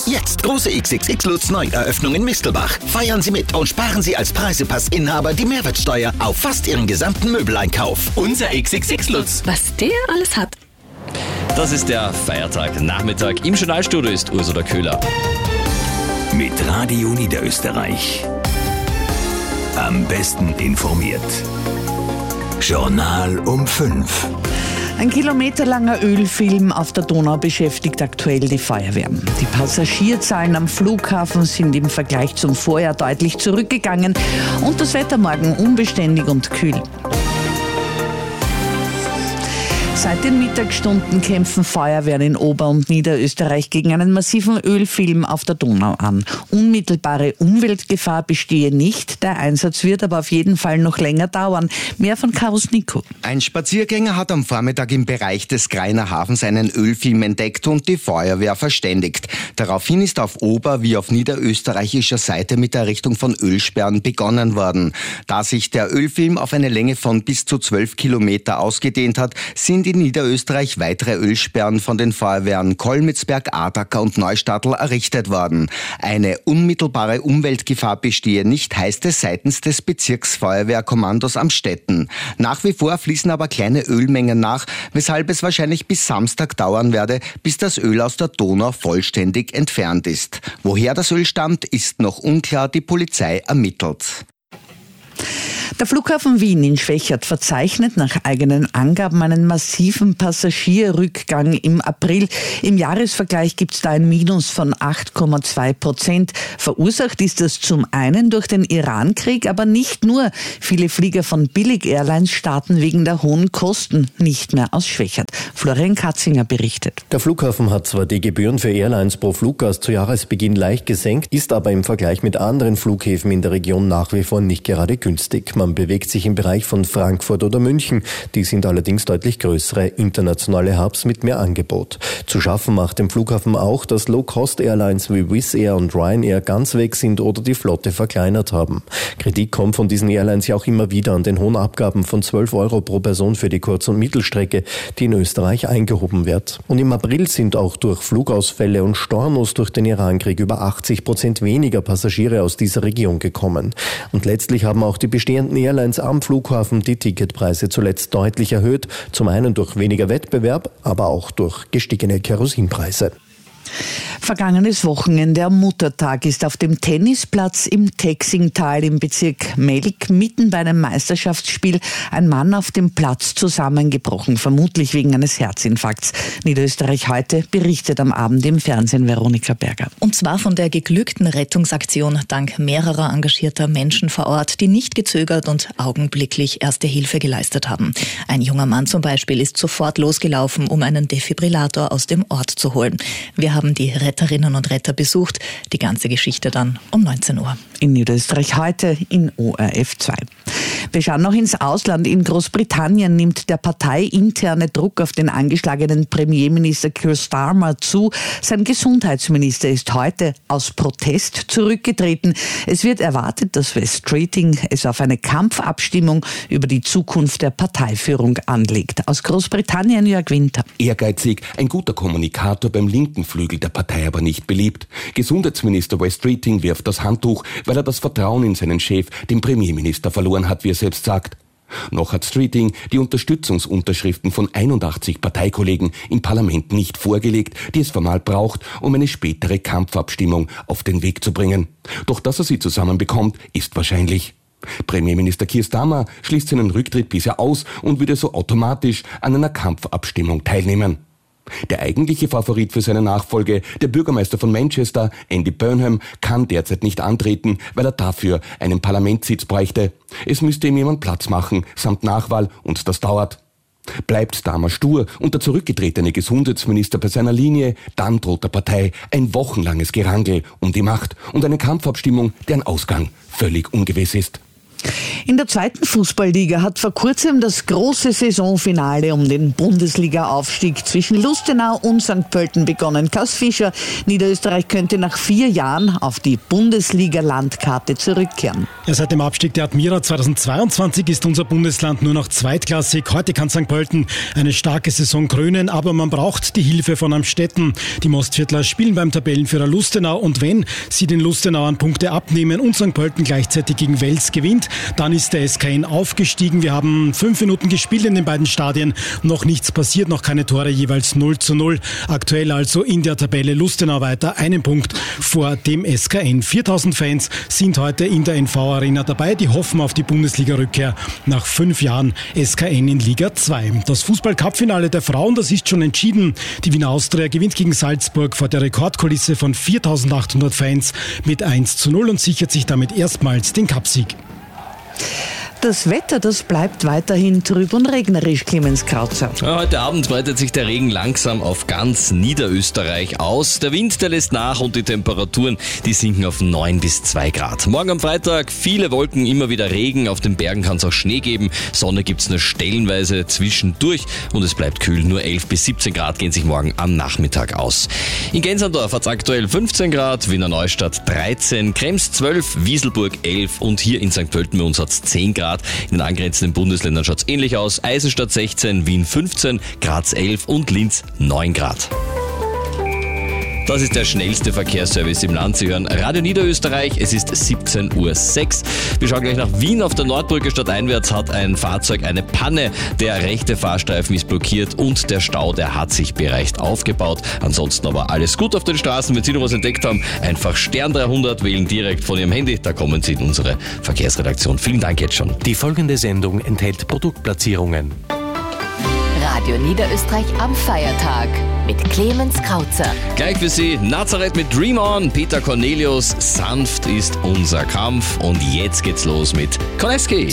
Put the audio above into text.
Jetzt große XXX Lutz-Neueröffnung in Mistelbach. Feiern Sie mit und sparen Sie als Preisepass-Inhaber die Mehrwertsteuer auf fast Ihren gesamten Möbeleinkauf. Unser XXX Lutz. Was der alles hat. Das ist der Feiertag-Nachmittag. Im Journalstudio ist Ursula Köhler. Mit Radio Niederösterreich. Am besten informiert. Journal um 5. Ein kilometerlanger Ölfilm auf der Donau beschäftigt aktuell die Feuerwehr. Die Passagierzahlen am Flughafen sind im Vergleich zum Vorjahr deutlich zurückgegangen und das Wetter morgen unbeständig und kühl. Seit den Mittagsstunden kämpfen Feuerwehren in Ober- und Niederösterreich gegen einen massiven Ölfilm auf der Donau an. Unmittelbare Umweltgefahr bestehe nicht, der Einsatz wird aber auf jeden Fall noch länger dauern. Mehr von Karus Nico. Ein Spaziergänger hat am Vormittag im Bereich des Greiner Hafens einen Ölfilm entdeckt und die Feuerwehr verständigt. Daraufhin ist auf Ober- wie auf niederösterreichischer Seite mit der Errichtung von Ölsperren begonnen worden. Da sich der Ölfilm auf eine Länge von bis zu 12 Kilometer ausgedehnt hat, sind in Niederösterreich weitere Ölsperren von den Feuerwehren Kolmitzberg, Adacker und Neustadtl errichtet worden. Eine unmittelbare Umweltgefahr bestehe nicht, heißt es seitens des Bezirksfeuerwehrkommandos Amstetten. Nach wie vor fließen aber kleine Ölmengen nach, weshalb es wahrscheinlich bis Samstag dauern werde, bis das Öl aus der Donau vollständig entfernt ist. Woher das Öl stammt, ist noch unklar, die Polizei ermittelt. Der Flughafen Wien in Schwechat verzeichnet nach eigenen Angaben einen massiven Passagierrückgang im April. Im Jahresvergleich gibt es da ein Minus von 8,2%. Verursacht ist das zum einen durch den Iran-Krieg, aber nicht nur. Viele Flieger von Billig-Airlines starten wegen der hohen Kosten nicht mehr aus Schwechat. Florian Katzinger berichtet. Der Flughafen hat zwar die Gebühren für Airlines pro Fluggast zu Jahresbeginn leicht gesenkt, ist aber im Vergleich mit anderen Flughäfen in der Region nach wie vor nicht gerade günstig. Man bewegt sich im Bereich von Frankfurt oder München. Die sind allerdings deutlich größere internationale Hubs mit mehr Angebot. Zu schaffen macht dem Flughafen auch, dass Low-Cost-Airlines wie Wizz Air und Ryanair ganz weg sind oder die Flotte verkleinert haben. Kritik kommt von diesen Airlines ja auch immer wieder an den hohen Abgaben von 12 € pro Person für die Kurz- und Mittelstrecke, die in Österreich eingehoben wird. Und im April sind auch durch Flugausfälle und Stornos durch den Irankrieg über 80% weniger Passagiere aus dieser Region gekommen. Und letztlich haben auch die bestehenden Airlines am Flughafen die Ticketpreise zuletzt deutlich erhöht, zum einen durch weniger Wettbewerb, aber auch durch gestiegene Kerosinpreise. Vergangenes Wochenende am Muttertag ist auf dem Tennisplatz im Texingtal im Bezirk Melk mitten bei einem Meisterschaftsspiel ein Mann auf dem Platz zusammengebrochen, vermutlich wegen eines Herzinfarkts. Niederösterreich heute berichtet am Abend im Fernsehen Veronika Berger. Und zwar von der geglückten Rettungsaktion dank mehrerer engagierter Menschen vor Ort, die nicht gezögert und augenblicklich erste Hilfe geleistet haben. Ein junger Mann zum Beispiel ist sofort losgelaufen, um einen Defibrillator aus dem Ort zu holen. Wir haben die Retterinnen und Retter besucht. Die ganze Geschichte dann um 19 Uhr. In Niederösterreich heute in ORF 2. Wir schauen noch ins Ausland. In Großbritannien nimmt der parteiinterne Druck auf den angeschlagenen Premierminister Keir Starmer zu. Sein Gesundheitsminister ist heute aus Protest zurückgetreten. Es wird erwartet, dass West Streeting es auf eine Kampfabstimmung über die Zukunft der Parteiführung anlegt. Aus Großbritannien Jörg Winter. Ehrgeizig, ein guter Kommunikator beim linken Flügel der Partei aber nicht beliebt. Gesundheitsminister West Streeting wirft das Handtuch, weil er das Vertrauen in seinen Chef, den Premierminister, verloren hat, wie er selbst sagt. Noch hat Streeting die Unterstützungsunterschriften von 81 Parteikollegen im Parlament nicht vorgelegt, die es formal braucht, um eine spätere Kampfabstimmung auf den Weg zu bringen. Doch dass er sie zusammenbekommt, ist wahrscheinlich. Premierminister Keir Starmer schließt seinen Rücktritt bisher aus und würde so automatisch an einer Kampfabstimmung teilnehmen. Der eigentliche Favorit für seine Nachfolge, der Bürgermeister von Manchester, Andy Burnham, kann derzeit nicht antreten, weil er dafür einen Parlamentssitz bräuchte. Es müsste ihm jemand Platz machen, samt Nachwahl, und das dauert. Bleibt Starmer stur und der zurückgetretene Gesundheitsminister bei seiner Linie, dann droht der Partei ein wochenlanges Gerangel um die Macht und eine Kampfabstimmung, deren Ausgang völlig ungewiss ist. In der zweiten Fußballliga hat vor kurzem das große Saisonfinale um den Bundesliga-Aufstieg zwischen Lustenau und St. Pölten begonnen. Klaus Fischer, Niederösterreich könnte nach 4 Jahren auf die Bundesliga-Landkarte zurückkehren. Ja, seit dem Abstieg der Admira 2022 ist unser Bundesland nur noch zweitklassig. Heute kann St. Pölten eine starke Saison krönen, aber man braucht die Hilfe von Amstetten. Die Mostviertler spielen beim Tabellenführer Lustenau und wenn sie den Lustenauern Punkte abnehmen und St. Pölten gleichzeitig gegen Wels gewinnt, dann ist der SKN aufgestiegen. Wir haben 5 Minuten gespielt in den beiden Stadien. Noch nichts passiert, noch keine Tore, jeweils 0:0. Aktuell also in der Tabelle Lustenau weiter, einen Punkt vor dem SKN. 4000 Fans sind heute in der NV-Arena dabei. Die hoffen auf die Bundesliga-Rückkehr nach 5 Jahren SKN in Liga 2. Das Fußball-Cup-Finale der Frauen, das ist schon entschieden. Die Wiener Austria gewinnt gegen Salzburg vor der Rekordkulisse von 4800 Fans mit 1:0 und sichert sich damit erstmals den Cupsieg. Das Wetter, das bleibt weiterhin trüb und regnerisch, Clemens Krauzer. Heute Abend breitet sich der Regen langsam auf ganz Niederösterreich aus. Der Wind, der lässt nach und die Temperaturen, die sinken auf 9 bis 2 Grad. Morgen am Freitag viele Wolken, immer wieder Regen. Auf den Bergen kann es auch Schnee geben. Sonne gibt es nur stellenweise zwischendurch und es bleibt kühl. Nur 11 bis 17 Grad gehen sich morgen am Nachmittag aus. In Gensandorf hat es aktuell 15 Grad, Wiener Neustadt 13, Krems 12, Wieselburg 11 und hier in St. Pölten bei uns hat es 10 Grad. In den angrenzenden Bundesländern schaut es ähnlich aus. Eisenstadt 16, Wien 15, Graz 11 und Linz 9 Grad. Das ist der schnellste Verkehrsservice im Land. Sie hören Radio Niederösterreich. Es ist 17:06 Uhr. Wir schauen gleich nach Wien. Auf der Nordbrücke stadteinwärts hat ein Fahrzeug eine Panne. Der rechte Fahrstreifen ist blockiert und der Stau, der hat sich bereits aufgebaut. Ansonsten aber alles gut auf den Straßen. Wenn Sie noch was entdeckt haben, einfach Stern 300 wählen direkt von Ihrem Handy. Da kommen Sie in unsere Verkehrsredaktion. Vielen Dank jetzt schon. Die folgende Sendung enthält Produktplatzierungen. Radio Niederösterreich am Feiertag mit Clemens Krauzer. Gleich für Sie Nazareth mit Dream On, Peter Cornelius, Sanft ist unser Kampf und jetzt geht's los mit Koneski.